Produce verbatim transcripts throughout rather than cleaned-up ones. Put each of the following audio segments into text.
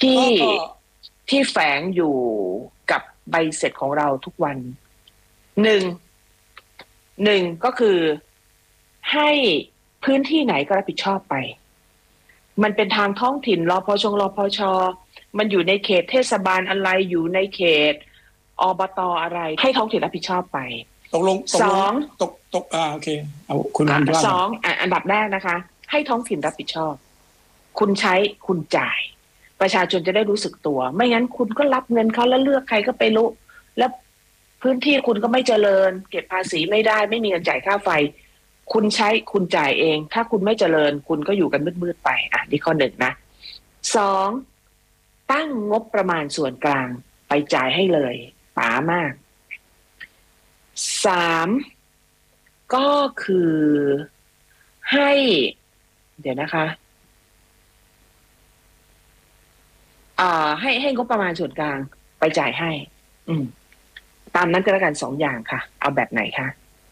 ที่ที่แฝงอยู่กับใบเสร็จของเราทุกวันหนึ่งหนึ่งก็คือให้พื้นที่ไหนก็รับผิดชอบไปมันเป็นทางท้องถิ่นรพชรพชมันอยู่ในเขตเทศบาลอะไรอยู่ในเขตอบตอะไรให้ท้องถิ่นรับผิดชอบไปตกลงสองตกตกอ่าโอเคเอาคุณอันว่าสองอันดับแรกนะคะให้ท้องถิ่นรับผิดชอบคุณใช้คุณจ่ายประชาชนจะได้รู้สึกตัวไม่งั้นคุณก็รับเงินเขาแล้วเลือกใครก็ไปรู้แล้วพื้นที่คุณก็ไม่เจริญเก็บภาษีไม่ได้ไม่มีเงินจ่ายค่าไฟคุณใช้คุณจ่ายเองถ้าคุณไม่เจริญคุณก็อยู่กันมืดๆไปอ่ะนี่ข้อหนึ่งนะสองตั้งงบประมาณส่วนกลางไปจ่ายให้เลยป๋ามากสามก็คือให้เดี๋ยวนะคะอ่าให้ให้งบประมาณส่วนกลางไปจ่ายให้อืมตามนั้นก็แล้วกันสองอย่างค่ะเอาแบบไหนคะ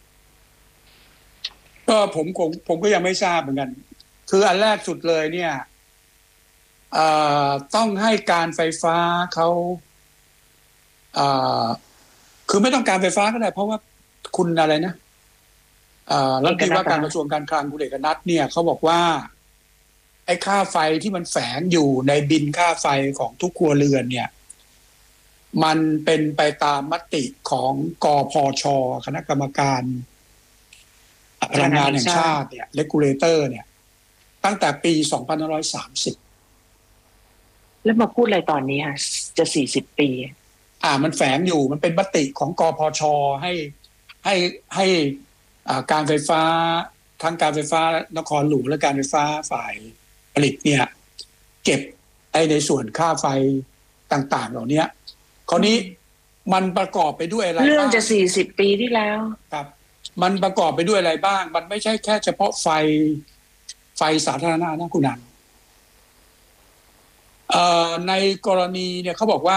ก็ผมคงผมก็ยังไม่ทราบเหมือนกันคืออันแรกสุดเลยเนี่ยเอ่อต้องให้การไฟฟ้าเขาเอ่อคือไม่ต้องการไฟฟ้าก็ได้เพราะว่าคุณอะไรนะเอ่อรัฐมนตรีว่าการกระทรวงการคลังคุณเอกนัทเนี่ยเขาบอกว่าไอ้ค่าไฟที่มันแฝงอยู่ในบิลค่าไฟของทุกครัวเรือนเนี่ยมันเป็นไปตามมติของกพช.คณะกรรมการพลังงานแห่งชาติเนี่ย regulator เนี่ยตั้งแต่ปีสองพันห้าร้อยสามสิบแล้วมาพูดอะไรตอนนี้ค่ะจะสี่สิบปีอ่ามันแฝงอยู่มันเป็นมติของกพช.ให้ให้ให้อ่าการไฟฟ้าทั้งการไฟฟ้านครหลวงและการไฟฟ้าฝ่ายผลิตเนี่ยเก็บไอ้ในส่วนค่าไฟต่างๆเหล่านี้คราวนี้มันประกอบไปด้วยอะไรบ้างเรื่องจะสี่สิบปีที่แล้วครับมันประกอบไปด้วยอะไรบ้างมันไม่ใช่แค่เฉพาะไฟไฟสาธารณะนะคุณนันเอ่อในกรณีเนี่ยเขาบอกว่า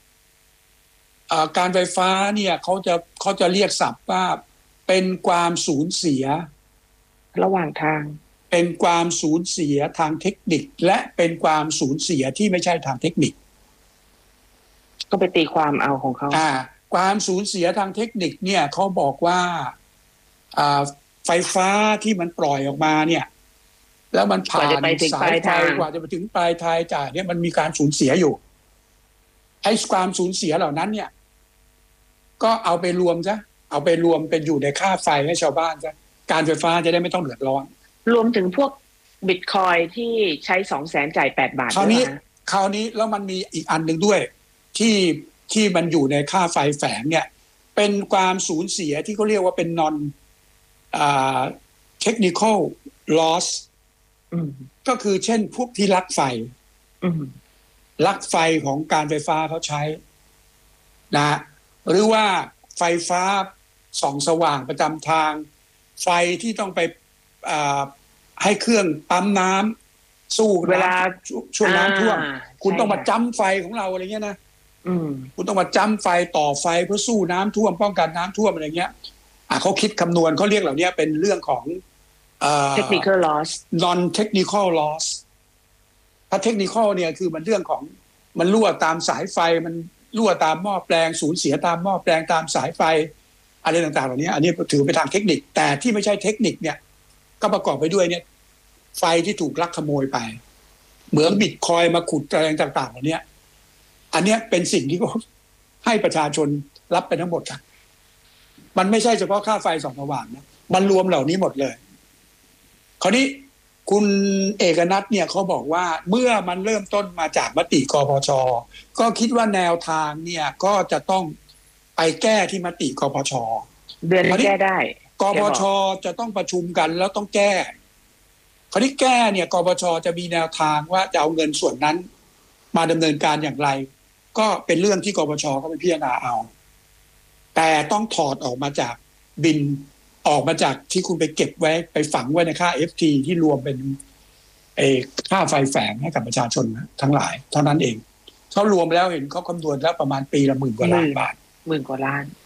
การไฟฟ้าเนี่ยเขาจะเขาจะเรียกศัพท์ว่าเป็นความสูญเสียระหว่างทางเป็นความสูญเสียทางเทคนิคและเป็นความสูญเสียที่ไม่ใช่ทางเทคนิคก็ไปตีความเอาของเขาอ่าความสูญเสียทางเทคนิคเนี่ยเขาบอกว่าอ่าไฟฟ้าที่มันปล่อยออกมาเนี่ยแล้วมันผ่านสายไฟกว่าจะไปถึงปลายทางจ่ายเนี่ยมันมีการสูญเสียอยู่ไอ้ความสูญเสียเหล่านั้นเนี่ยก็เอาไปรวมซะเอาไปรวมเป็นอยู่ในค่าไฟให้ชาวบ้านซะการไฟฟ้าจะได้ไม่ต้องเดือดร้อนรวมถึงพวกบิตคอยที่ใช้สองแสนจ่ายแปดบาทคราวนี้คราวนี้แล้วมันมีอีกอันหนึ่งด้วยที่ที่มันอยู่ในค่าไฟแฝงเนี่ยเป็นความสูญเสียที่เขาเรียกว่าเป็น non อ่า technical loss ก็คือเช่นพวกที่ลักไฟลักไฟของการไฟฟ้าเขาใช้นะหรือว่าไฟฟ้าส่องสว่างประจำทางไฟที่ต้องไปให้เครื่องปั๊มน้ำสู้เวลาช่วงน้ำท่วมคุณต้องมาจ้ำไฟของเราอะไรเงี้ยนะคุณต้องมาจ้ำไฟต่อไฟเพื่อสู้น้ำท่วมป้องกันน้ำท่วมอะไรเงี้ยอ่ะเขาคิดคำนวณเขาเรียกเหล่านี้เป็นเรื่องของ technical loss non technical loss ถ้า technical เนี่ยคือมันเรื่องของมันรั่วตามสายไฟมันรั่วตามหม้อแปลงสูญเสียตามหม้อแปลงตามสายไฟอะไรต่างๆเหล่านี้อันนี้ถือเป็นทางเทคนิคแต่ที่ไม่ใช่เทคนิคเนี่ยก็ประกอบไปด้วยเนี่ยไฟที่ถูกลักขโมยไปเหมือนบิตคอยมาขุดอะไรต่างๆเหล่านี้อันนี้เป็นสิ่งที่เขาให้ประชาชนรับไปทั้งหมดครับมันไม่ใช่เฉพาะค่าไฟส่องสว่างนะมันรวมเหล่านี้หมดเลยคราวนี้คุณเอกนัทเนี่ยเขาบอกว่าเมื่อมันเริ่มต้นมาจากมติกพช.ก็คิดว่าแนวทางเนี่ยก็จะต้องไปแก้ที่มติกพช. เดือนนี้แก้ได้กพช.จะต้องประชุมกันแล้วต้องแก้คราวนี้แก้เนี่ยกพช.จะมีแนวทางว่าจะเอาเงินส่วนนั้นมาดำเนินการอย่างไรก็เป็นเรื่องที่กพช.เขาไปพิจารณาเอาแต่ต้องถอดออกมาจากบินออกมาจากที่คุณไปเก็บไว้ไปฝังไว้ในค่า เอฟ ที ที่รวมเป็นเอค่าไฟแฝงให้กับประชาชนทั้งหลายเท่านั้นเองเขารวมแล้วเห็นเขาคำนวณแล้วประมาณปีละหมื่นกว่าล้านบาทหมื่นกว่าล้าน